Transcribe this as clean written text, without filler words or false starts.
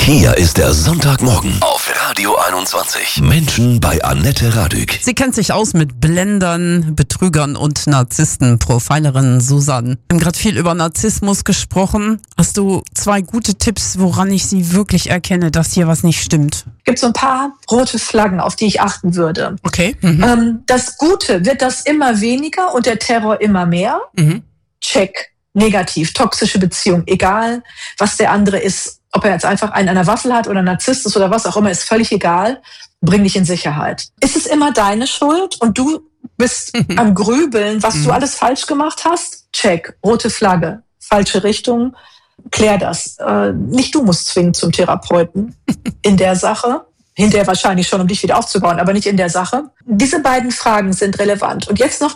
Hier ist der Sonntagmorgen auf Radio 21. Menschen bei Annette Radück. Sie kennt sich aus mit Blendern, Betrügern und Narzissten. Profilerin Susanne. Wir haben gerade viel über Narzissmus gesprochen. Hast du 2 gute Tipps, woran ich sie wirklich erkenne, dass hier was nicht stimmt? Es gibt so ein paar rote Flaggen, auf die ich achten würde. Okay. Das Gute, wird das immer weniger und der Terror immer mehr? Check. Negativ. Toxische Beziehung. Egal, was der andere ist. Ob er jetzt einfach einen an der Waffel hat oder Narzisst ist oder was auch immer, ist völlig egal. Bring dich in Sicherheit. Ist es immer deine Schuld und du bist am Grübeln, was du alles falsch gemacht hast? Check. Rote Flagge. Falsche Richtung. Klär das. Nicht du musst zwingend zum Therapeuten in der Sache. Hinterher wahrscheinlich schon, um dich wieder aufzubauen, aber nicht in der Sache. Diese beiden Fragen sind relevant. Und jetzt noch